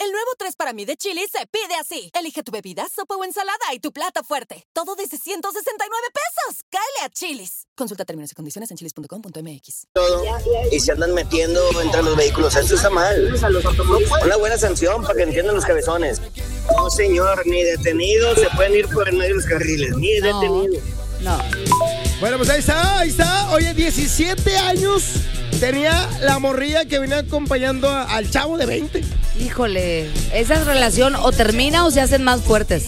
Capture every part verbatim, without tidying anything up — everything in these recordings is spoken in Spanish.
El nuevo tres para mí de Chili's se pide así. Elige tu bebida, sopa o ensalada y tu plato fuerte. Todo desde ciento sesenta y nueve pesos. Cáele a Chili's. Consulta términos y condiciones en chilis punto com punto m x. Todo, y se andan metiendo entre los vehículos. Eso está mal. Una buena sanción para que entiendan los cabezones. No, señor, ni detenidos se pueden ir por el medio de los carriles. Ni No. detenidos. No. Bueno, pues ahí está, ahí está. Oye, diecisiete años tenía la morrilla que venía acompañando a- al chavo de veinte. Híjole, esa relación o termina o se hacen más fuertes.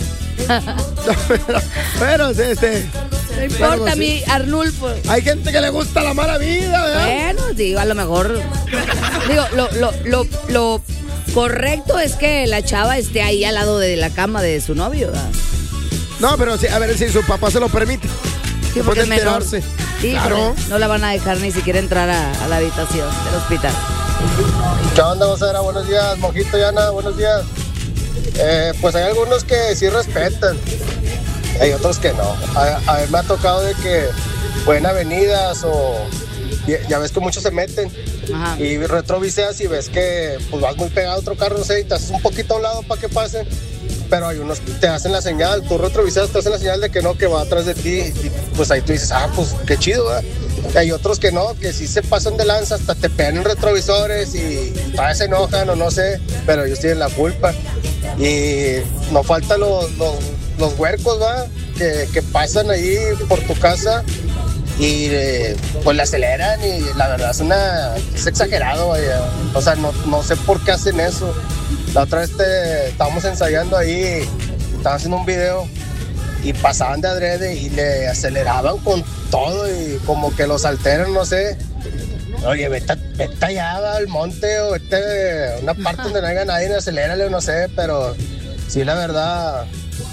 Pero, este... No importa, Bueno, sí. mi Arnulfo. Hay gente que le gusta la mala vida, ¿verdad? Bueno, digo, a lo mejor. Digo, lo, lo, lo, lo correcto es que la chava esté ahí al lado de la cama de su novio, ¿verdad? No, pero sí, a ver si su papá se lo permite. Sí, porque Puede es menor. enterarse. Sí, Claro. no la van a dejar ni siquiera entrar a, a la habitación del hospital. ¿Qué onda, vocera? Buenos días, Mojito y Ana, buenos días. Eh, pues hay algunos que sí respetan, hay otros que no. A, a mí me ha tocado de que fue en avenidas o ya, ya ves que muchos se meten Ajá. y retroviseas y ves que pues vas muy pegado a otro carro, no sé, y te haces un poquito a un lado para que pasen. Pero hay unos que te hacen la señal, tú retrovisas, te hacen la señal de que no, que va atrás de ti. Y pues ahí tú dices, ah, pues qué chido, ¿verdad? Y hay otros que no, que sí se pasan de lanza, hasta te pegan en retrovisores y todavía se enojan o no sé, pero ellos tienen la culpa. Y no faltan los, los, los huercos, ¿verdad? Que, que pasan ahí por tu casa y eh, pues le aceleran y la verdad es una es exagerado, vaya. O sea, no, no sé por qué hacen eso. La otra vez te, estábamos ensayando ahí, estaban haciendo un video y pasaban de adrede y le aceleraban con todo y como que los alteran, no sé. Oye, vete, vete allá al monte o vete a una parte donde no haya nadie, acelérale, no sé, pero sí, la verdad,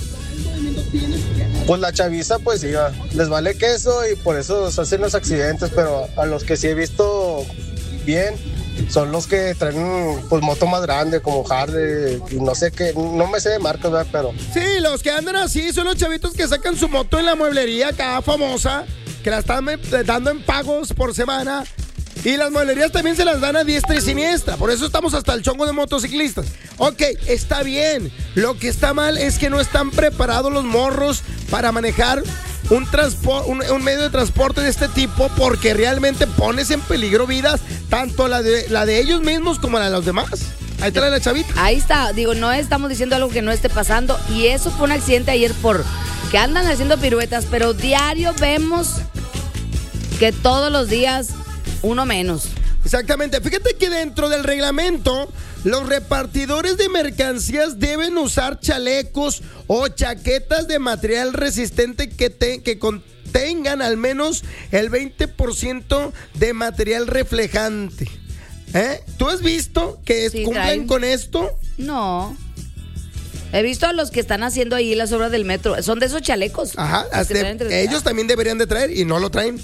pues la chaviza, pues sí, va, les vale queso y por eso se hacen los accidentes, pero a los que sí he visto bien son los que traen pues moto más grande como Harley y no sé qué, no me sé de marcas, ¿verdad? Pero Sí, los que andan así son los chavitos que sacan su moto en la mueblería acá famosa, que la están eh, dando en pagos por semana. Y las mueblerías también se las dan a diestra y siniestra. Por eso estamos hasta el chongo de motociclistas. Ok, está bien. Lo que está mal es que no están preparados los morros para manejar un, transpor- un, un medio de transporte de este tipo, porque realmente pones en peligro vidas, tanto la de, la de ellos mismos como la de los demás. Ahí trae la chavita. Ahí está, digo, no estamos diciendo algo que no esté pasando. Y eso fue un accidente ayer por que andan haciendo piruetas, pero diario vemos que todos los días uno menos. Exactamente. Fíjate que dentro del reglamento, los repartidores de mercancías deben usar chalecos o chaquetas de material resistente que, te- que contengan al menos el veinte por ciento de material reflejante. ¿Eh? ¿Tú has visto que Sí, cumplen traen. con esto? No. He visto a los que están haciendo ahí las obras del metro. Son de esos chalecos. Ajá. Los que hasta- traen entre- ellos también deberían de traer y no lo traen.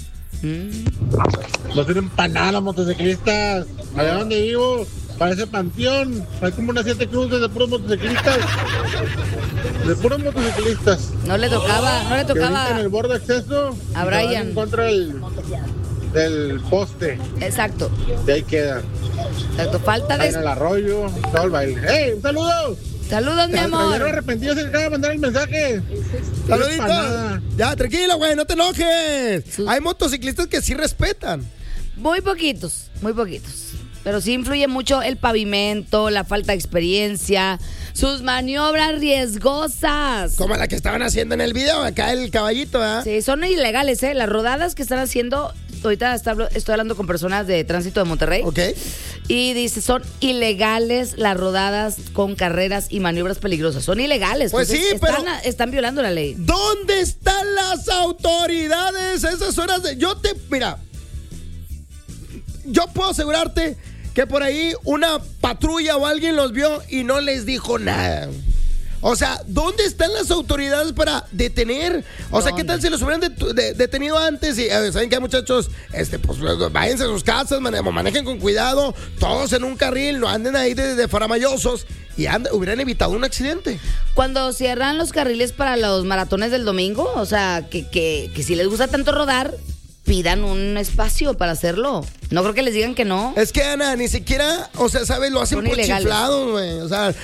No tienen para nada los motociclistas. Allá donde vivo, parece panteón. Hay como unas siete cruces de puros motociclistas. De puros motociclistas. No le tocaba, no le Que ahorita tocaba. en el borde de acceso. A se van Brian. En contra del, del poste. Exacto. De ahí queda. Exacto. Falta Ahí en de. el arroyo, todo el baile. ¡Hey, un saludo! Saludos, mi Al trailer amor. arrepentido se le acaba de mandar el mensaje. Saludito. No es pa' nada. Ya, tranquilo, güey, no te enojes. Sus- Hay motociclistas que sí respetan. Muy poquitos, muy poquitos. Pero sí influye mucho el pavimento, la falta de experiencia, sus maniobras riesgosas. Como la que estaban haciendo en el video, acá el caballito, ¿ah? Sí, son ilegales, ¿eh? Las rodadas que están haciendo, ahorita está- estoy hablando con personas de tránsito de Monterrey. Ok. Y dice, son ilegales las rodadas con carreras y maniobras peligrosas. Son ilegales. Pues Entonces, sí, pero- están, están violando la ley. ¿Dónde están las autoridades a esas horas de... Yo te... Mira, yo puedo asegurarte que por ahí una patrulla o alguien los vio y no les dijo nada. O sea, ¿dónde están las autoridades para detener? O sea, ¿qué tal si los hubieran det- de- detenido antes? Y eh, ¿saben qué, muchachos? Este, pues luego váyanse a sus casas, mane- manejen con cuidado, todos en un carril, no anden ahí de, de faramayosos y and- hubieran evitado un accidente. Cuando cierran los carriles para los maratones del domingo, o sea, que, que, que si les gusta tanto rodar, pidan un espacio para hacerlo. No creo que les digan que no. Es que, Ana, ni siquiera, o sea, ¿sabes? Lo hacen Son por ilegales. chiflado, güey. O sea,